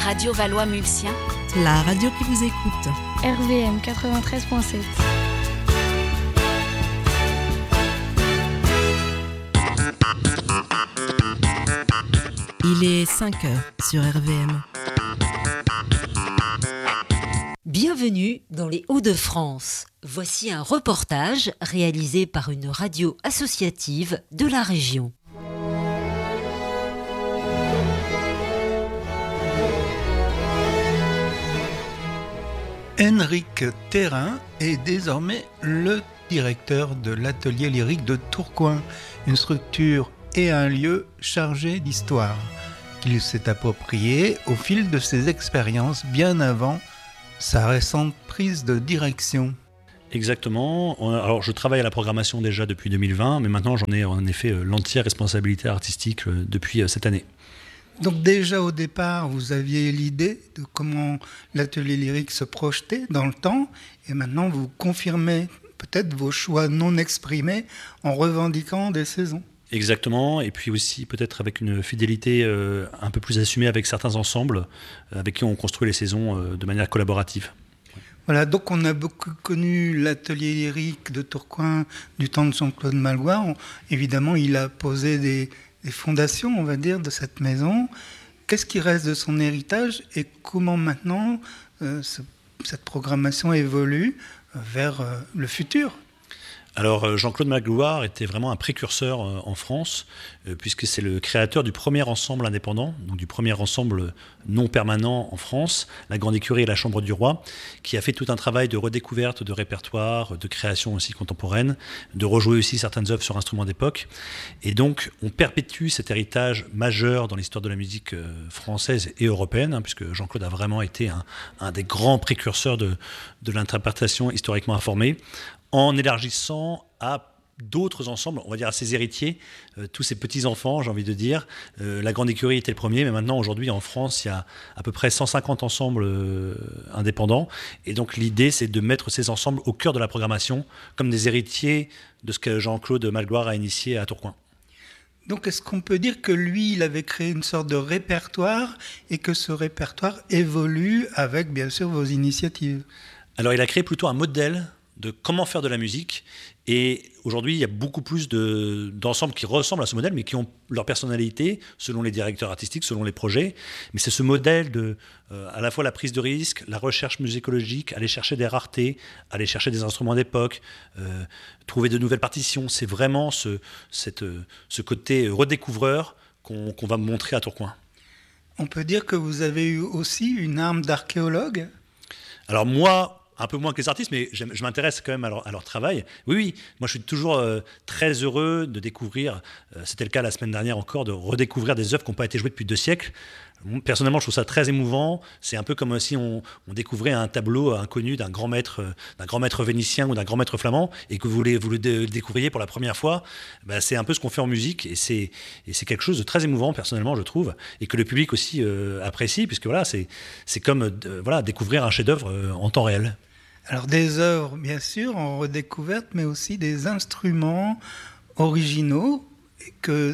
Radio Valois-Mulsien, la radio qui vous écoute. RVM 93.7. Il est 5h sur RVM. Bienvenue dans les Hauts-de-France. Voici un reportage réalisé par une radio associative de la région. Henrik Thérin est désormais le directeur de l'atelier lyrique de Tourcoing, une structure et un lieu chargé d'histoire qu'il s'est approprié au fil de ses expériences bien avant sa récente prise de direction. Exactement. Alors, je travaille à la programmation déjà depuis 2020, mais maintenant j'en ai en effet l'entière responsabilité artistique depuis cette année. Donc déjà au départ, vous aviez l'idée de comment l'atelier lyrique se projetait dans le temps, et maintenant vous confirmez peut-être vos choix non exprimés en revendiquant des saisons. Exactement, et puis aussi peut-être avec une fidélité un peu plus assumée avec certains ensembles avec qui on construit les saisons de manière collaborative. Voilà, donc on a beaucoup connu l'atelier lyrique de Tourcoing du temps de Jean-Claude Malgoire. Évidemment, il a posé des fondations, on va dire, de cette maison. Qu'est-ce qui reste de son héritage et comment maintenant cette programmation évolue vers le futur ? Alors Jean-Claude Magloire était vraiment un précurseur en France, puisque c'est le créateur du premier ensemble indépendant, donc du premier ensemble non permanent en France, la Grande Écurie et la Chambre du Roi, qui a fait tout un travail de redécouverte de répertoire, de création aussi contemporaine, de rejouer aussi certaines œuvres sur instruments d'époque. Et donc on perpétue cet héritage majeur dans l'histoire de la musique française et européenne, puisque Jean-Claude a vraiment été un des grands précurseurs de l'interprétation historiquement informée, en élargissant à d'autres ensembles, on va dire à ses héritiers, tous ces petits-enfants, j'ai envie de dire. La Grande Écurie était le premier, mais maintenant, aujourd'hui, en France, il y a à peu près 150 ensembles indépendants. Et donc, l'idée, c'est de mettre ces ensembles au cœur de la programmation, comme des héritiers de ce que Jean-Claude Malgoire a initié à Tourcoing. Donc, est-ce qu'on peut dire que lui, il avait créé une sorte de répertoire et que ce répertoire évolue avec, bien sûr, vos initiatives ? Alors, il a créé plutôt un modèle de comment faire de la musique, et aujourd'hui il y a beaucoup plus d'ensembles qui ressemblent à ce modèle mais qui ont leur personnalité selon les directeurs artistiques, selon les projets, mais c'est ce modèle de à la fois la prise de risque, la recherche musicologique, aller chercher des raretés, aller chercher des instruments d'époque, trouver de nouvelles partitions. C'est vraiment ce côté redécouvreur qu'on va montrer à Tourcoing. On peut dire que vous avez eu aussi une arme d'archéologue ? Alors moi, un peu moins que les artistes, mais je m'intéresse quand même à leur travail. Oui, moi je suis toujours très heureux de découvrir, c'était le cas la semaine dernière encore, de redécouvrir des œuvres qui n'ont pas été jouées depuis 2 siècles. Personnellement, je trouve ça très émouvant. C'est un peu comme si on découvrait un tableau inconnu d'un grand maître vénitien ou d'un grand maître flamand, et que vous le découvriez pour la première fois. C'est un peu ce qu'on fait en musique, et c'est quelque chose de très émouvant, personnellement, je trouve, et que le public aussi apprécie, puisque voilà, c'est comme découvrir un chef-d'œuvre en temps réel. Alors des œuvres, bien sûr, en redécouverte, mais aussi des instruments originaux que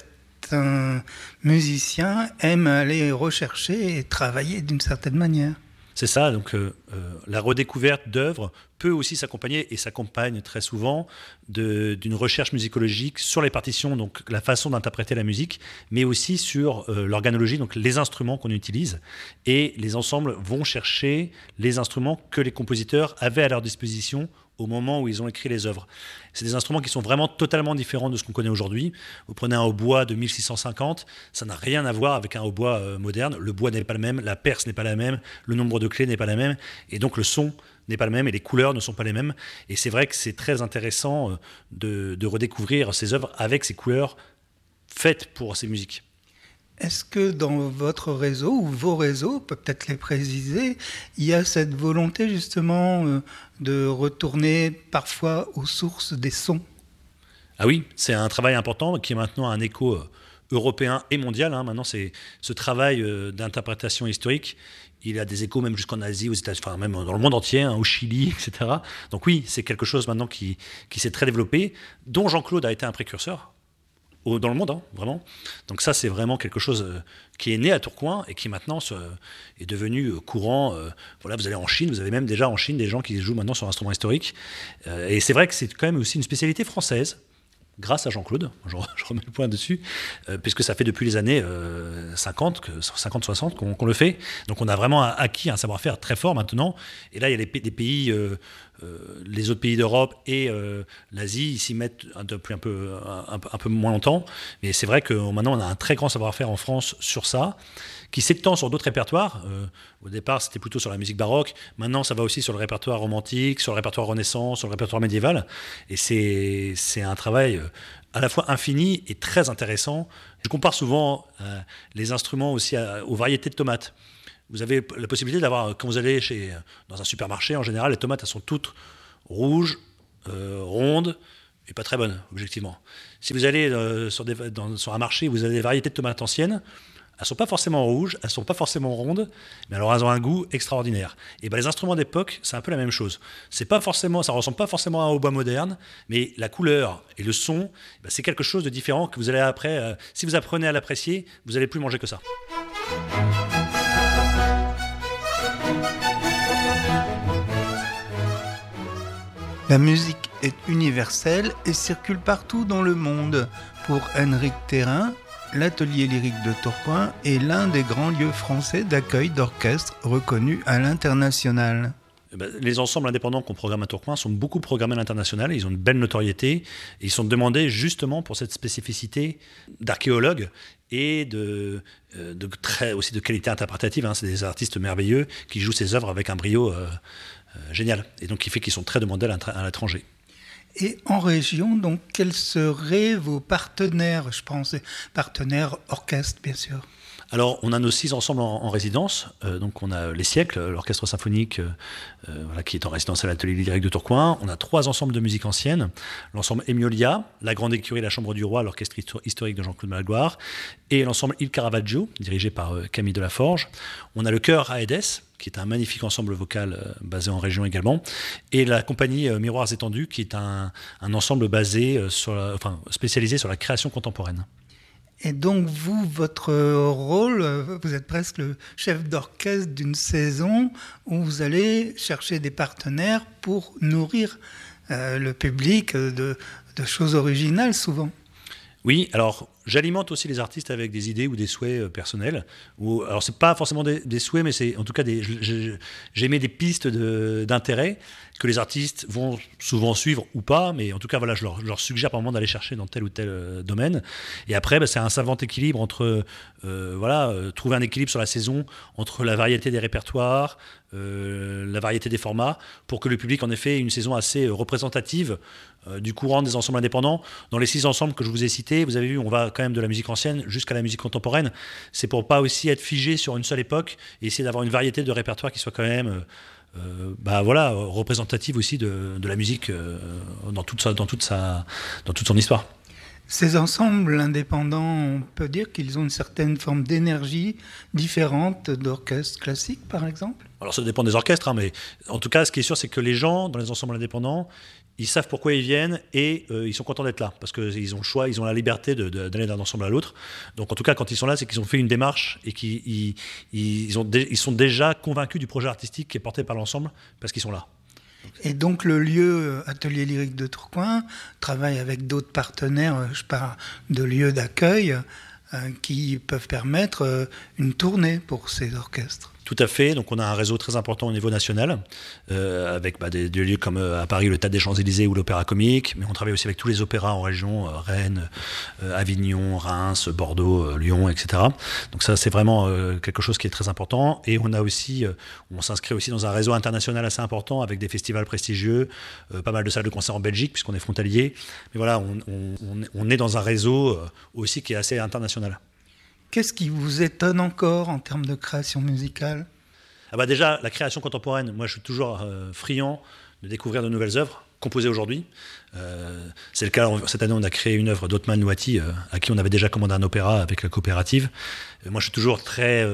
certains musiciens aiment aller rechercher et travailler d'une certaine manière. C'est ça, donc la redécouverte d'œuvres peut aussi s'accompagner, et s'accompagne très souvent, d'une recherche musicologique sur les partitions, donc la façon d'interpréter la musique, mais aussi sur l'organologie, donc les instruments qu'on utilise. Et les ensembles vont chercher les instruments que les compositeurs avaient à leur disposition au moment où ils ont écrit les œuvres. C'est des instruments qui sont vraiment totalement différents de ce qu'on connaît aujourd'hui. Vous prenez un hautbois de 1650, ça n'a rien à voir avec un hautbois moderne. Le bois n'est pas le même, la perce n'est pas la même, le nombre de clés n'est pas la même, et donc le son n'est pas le même, et les couleurs ne sont pas les mêmes. Et c'est vrai que c'est très intéressant de redécouvrir ces œuvres avec ces couleurs faites pour ces musiques. Est-ce que dans votre réseau, ou vos réseaux, peut-être les préciser, il y a cette volonté justement de retourner parfois aux sources des sons ? Ah oui, c'est un travail important qui est maintenant un écho européen et mondial. Maintenant, c'est ce travail d'interprétation historique. Il a des échos même jusqu'en Asie, aux États-Unis, enfin même dans le monde entier, au Chili, etc. Donc oui, c'est quelque chose maintenant qui s'est très développé, dont Jean-Claude a été un précurseur. dans le monde, hein, vraiment. Donc ça, c'est vraiment quelque chose qui est né à Tourcoing et qui maintenant est devenu courant. Voilà, vous allez en Chine, vous avez même déjà en Chine des gens qui jouent maintenant sur un instrument historique. Et c'est vrai que c'est quand même aussi une spécialité française, grâce à Jean-Claude, je remets le point dessus, puisque ça fait depuis les années 50-60 qu'on le fait. Donc on a vraiment acquis un savoir-faire très fort maintenant. Et là, il y a des pays, les autres pays d'Europe et l'Asie, ils s'y mettent depuis un peu moins longtemps. Mais c'est vrai que maintenant, on a un très grand savoir-faire en France sur ça, qui s'étend sur d'autres répertoires. Au départ, c'était plutôt sur la musique baroque. Maintenant, ça va aussi sur le répertoire romantique, sur le répertoire Renaissance, sur le répertoire médiéval. Et c'est un travail à la fois infini et très intéressant. Je compare souvent les instruments aussi aux variétés de tomates. Vous avez la possibilité d'avoir, quand vous allez dans un supermarché, en général, les tomates, elles sont toutes rouges, rondes, et pas très bonnes, objectivement. Si vous allez sur un marché où vous avez des variétés de tomates anciennes, elles ne sont pas forcément rouges, elles ne sont pas forcément rondes, mais alors elles ont un goût extraordinaire. Et ben, les instruments d'époque, c'est un peu la même chose. Ça ne ressemble pas forcément à un hautbois moderne, mais la couleur et le son, ben, c'est quelque chose de différent que vous allez après, si vous apprenez à l'apprécier, vous n'allez plus manger que ça. La musique est universelle et circule partout dans le monde. Pour Henrik Thérin, l'Atelier lyrique de Tourcoing est l'un des grands lieux français d'accueil d'orchestres reconnus à l'international. Les ensembles indépendants qu'on programme à Tourcoing sont beaucoup programmés à l'international, ils ont une belle notoriété, et ils sont demandés justement pour cette spécificité d'archéologues et aussi de qualité interprétative. C'est des artistes merveilleux qui jouent ces œuvres avec un brio génial, et donc qui fait qu'ils sont très demandés à l'étranger. Et en région, donc, quels seraient vos partenaires, je pense, partenaires orchestres, bien sûr? Alors, on a nos 6 ensembles en résidence. Donc, on a Les Siècles, l'orchestre symphonique qui est en résidence à l'Atelier lyrique de Tourcoing. On a 3 ensembles de musique ancienne. L'ensemble Emiolia, la Grande Écurie, la Chambre du Roi, l'orchestre historique de Jean-Claude Malgoire. Et l'ensemble Il Caravaggio, dirigé par Camille Delaforge. On a le chœur Aedes, qui est un magnifique ensemble vocal basé en région également, et la compagnie Miroirs étendus, qui est un ensemble spécialisé sur la création contemporaine. Et donc vous, votre rôle, vous êtes presque le chef d'orchestre d'une saison où vous allez chercher des partenaires pour nourrir le public de choses originales souvent. Oui, alors j'alimente aussi les artistes avec des idées ou des souhaits personnels. Alors c'est pas forcément des souhaits, mais c'est en tout cas j'émets des pistes d'intérêt que les artistes vont souvent suivre ou pas, mais en tout cas voilà, je leur suggère par moment d'aller chercher dans tel ou tel domaine. Et après, c'est un savant équilibre entre trouver un équilibre sur la saison entre la variété des répertoires, la variété des formats, pour que le public en effet ait une saison assez représentative du courant des ensembles indépendants. Dans les 6 ensembles que je vous ai cités, vous avez vu, on va quand même de la musique ancienne jusqu'à la musique contemporaine. C'est pour pas aussi être figé sur une seule époque et essayer d'avoir une variété de répertoires qui soit quand même représentative aussi de la musique dans toute son histoire. Ces ensembles indépendants, on peut dire qu'ils ont une certaine forme d'énergie différente d'orchestres classiques, par exemple? Alors ça dépend des orchestres, mais en tout cas, ce qui est sûr, c'est que les gens, dans les ensembles indépendants, ils savent pourquoi ils viennent et ils sont contents d'être là, parce qu'ils ont le choix, ils ont la liberté d'aller d'un ensemble à l'autre. Donc en tout cas, quand ils sont là, c'est qu'ils ont fait une démarche et qu'ils sont déjà convaincus du projet artistique qui est porté par l'ensemble, parce qu'ils sont là. Et donc le lieu Atelier lyrique de Tourcoing travaille avec d'autres partenaires, je parle de lieux d'accueil qui peuvent permettre une tournée pour ces orchestres. Tout à fait, donc on a un réseau très important au niveau national, avec des lieux comme à Paris le Théâtre des Champs-Élysées ou l'Opéra Comique, mais on travaille aussi avec tous les opéras en région, Rennes, Avignon, Reims, Bordeaux, Lyon, etc. Donc ça c'est vraiment quelque chose qui est très important, et on s'inscrit aussi dans un réseau international assez important avec des festivals prestigieux, pas mal de salles de concert en Belgique puisqu'on est frontalier, mais voilà, on est dans un réseau aussi qui est assez international. Qu'est-ce qui vous étonne encore en termes de création musicale ? Déjà, la création contemporaine, moi je suis toujours friand de découvrir de nouvelles œuvres composées aujourd'hui. C'est le cas, cette année on a créé une œuvre d'Othman Louati, à qui on avait déjà commandé un opéra avec la coopérative. Moi je suis toujours très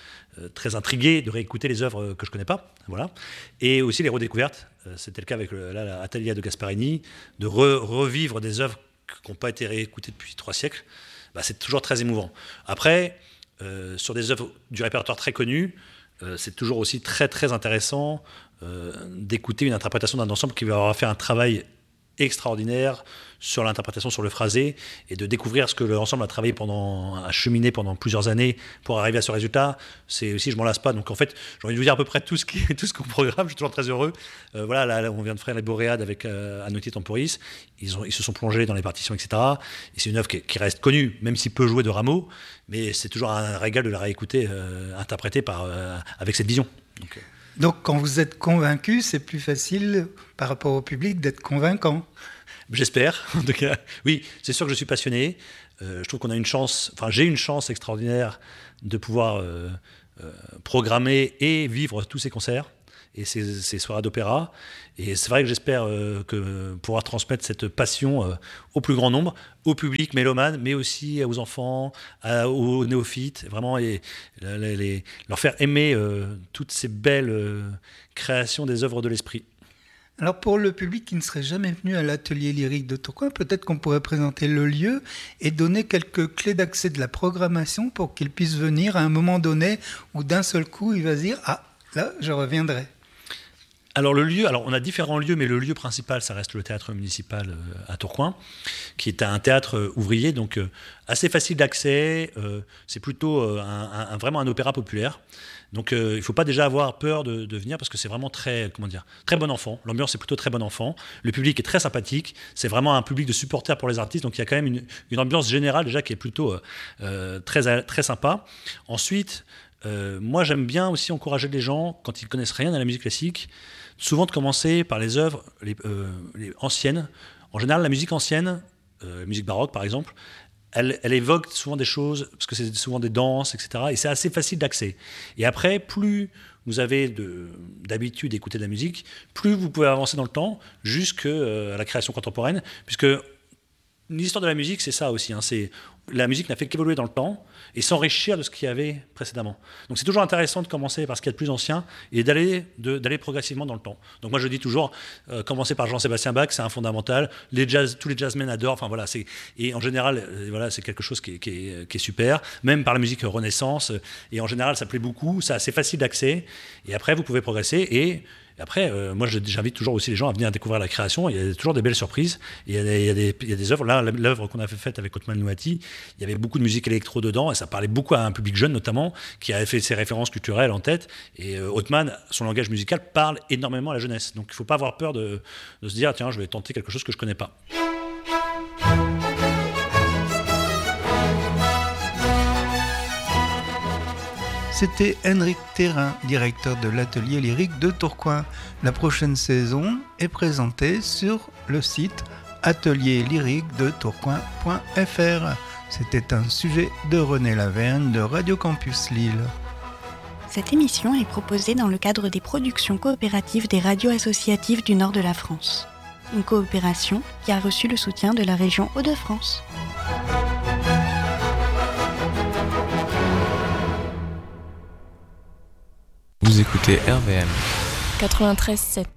intrigué de réécouter les œuvres que je ne connais pas. Voilà. Et aussi les redécouvertes. C'était le cas avec l'Atelier de Gasparini, de revivre des œuvres qui n'ont pas été réécoutées depuis 3 siècles, c'est toujours très émouvant. Après, sur des œuvres du répertoire très connu, c'est toujours aussi très très intéressant d'écouter une interprétation d'un ensemble qui va avoir fait un travail extraordinaire sur l'interprétation, sur le phrasé, et de découvrir ce que l'ensemble a cheminé pendant plusieurs années pour arriver à ce résultat. C'est aussi, je m'en lasse pas. Donc en fait, j'ai envie de vous dire à peu près tout ce qu'on programme. Je suis toujours très heureux. Là, on vient de faire les Boréades avec Anotti Temporis. Ils se sont plongés dans les partitions, etc. Et c'est une œuvre qui reste connue, même si peu jouée de Rameau, mais c'est toujours un régal de la réécouter, interprétée avec cette vision. Donc quand vous êtes convaincu, c'est plus facile par rapport au public d'être convaincant. J'espère. En tout cas, oui, c'est sûr que je suis passionné. Je trouve qu'on a j'ai une chance extraordinaire de pouvoir programmer et vivre tous ces concerts et ces soirées d'opéra. Et c'est vrai que j'espère pouvoir transmettre cette passion au plus grand nombre, au public mélomane, mais aussi aux enfants, aux néophytes, vraiment, et leur faire aimer toutes ces belles créations des œuvres de l'esprit. Alors pour le public qui ne serait jamais venu à l'atelier lyrique de Tourcoing, peut-être qu'on pourrait présenter le lieu et donner quelques clés d'accès de la programmation pour qu'il puisse venir à un moment donné où d'un seul coup il va se dire « Ah, là, je reviendrai ». Alors on a différents lieux, mais le lieu principal, ça reste le théâtre municipal à Tourcoing, qui est un théâtre ouvrier, donc assez facile d'accès. C'est plutôt vraiment un opéra populaire. Donc il ne faut pas déjà avoir peur de venir, parce que c'est vraiment très bon enfant. L'ambiance est plutôt très bon enfant. Le public est très sympathique. C'est vraiment un public de supporters pour les artistes. Donc il y a quand même une ambiance générale déjà qui est plutôt très, très sympa. Ensuite, moi j'aime bien aussi encourager les gens, quand ils ne connaissent rien à la musique classique, souvent de commencer par les œuvres les anciennes. En général, la musique ancienne, la musique baroque par exemple, elle évoque souvent des choses, parce que c'est souvent des danses, etc. Et c'est assez facile d'accès. Et après, plus vous avez d'habitude d'écouter de la musique, plus vous pouvez avancer dans le temps, jusqu'à la création contemporaine, puisque l'histoire de la musique, c'est ça aussi. La musique n'a fait qu'évoluer dans le temps et s'enrichir de ce qu'il y avait précédemment. Donc c'est toujours intéressant de commencer par ce qu'il y a de plus ancien et d'aller progressivement dans le temps. Donc moi je dis toujours, commencer par Jean-Sébastien Bach, c'est un fondamental. Tous les jazzmen adorent. Enfin voilà, et en général, c'est quelque chose qui est super. Même par la musique Renaissance. Et en général, ça plaît beaucoup. C'est assez facile d'accès. Et après, vous pouvez progresser et après, moi, j'invite toujours aussi les gens à venir découvrir la création. Il y a toujours des belles surprises. Il y a des œuvres. Là, l'œuvre qu'on a faite avec Othman Louati, il y avait beaucoup de musique électro dedans, et ça parlait beaucoup à un public jeune, notamment, qui avait fait ses références culturelles en tête. Et Othman, son langage musical parle énormément à la jeunesse. Donc, il ne faut pas avoir peur de se dire, tiens, je vais tenter quelque chose que je ne connais pas. C'était Henrik Thérin, directeur de l'atelier lyrique de Tourcoing. La prochaine saison est présentée sur le site atelierlyriquedetourcoing.fr. C'était un sujet de René Lavergne de Radio Campus Lille. Cette émission est proposée dans le cadre des productions coopératives des radios associatives du nord de la France. Une coopération qui a reçu le soutien de la région Hauts-de-France. Vous écoutez RVM 93.7.